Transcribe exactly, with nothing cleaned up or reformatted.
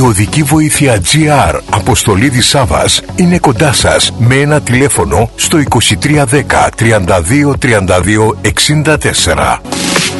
οδική βοήθεια τζι αρ Αποστολίδης Σάβας είναι κοντά σας με ένα τηλέφωνο στο είκοσι τρία δέκα τριάντα δύο τριάντα δύο εξήντα τέσσερα.